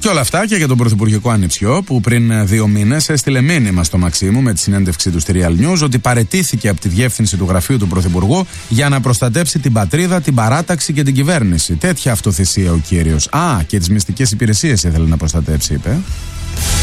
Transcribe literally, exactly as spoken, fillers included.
όλα αυτά και για τον πρωθυπουργικό ανιψιό που πριν δύο μήνες έστειλε μήνυμα στο Μαξίμου με τη συνέντευξή του στη Real News ότι παραιτήθηκε από τη διεύθυνση του γραφείου του πρωθυπουργού για να προστατέψει την πατρίδα, την παράταξη και την κυβέρνηση. Τέτοια αυτοθυσία ο κύριος. Α, και τις μυστικές υπηρεσίες ήθελε να προστατέψει, είπε.